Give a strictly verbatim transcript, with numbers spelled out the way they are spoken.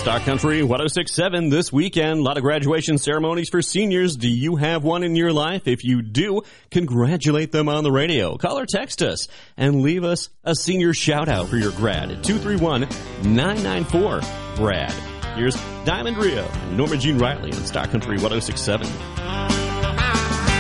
Stock Country one oh six point seven this weekend. A lot of graduation ceremonies for seniors. Do you have one in your life? If you do, congratulate them on the radio. Call or text us and leave us a senior shout out for your grad at two three one, nine nine four, B R A D. Here's Diamond Rio and Norma Jean Riley on Stock Country one oh six point seven.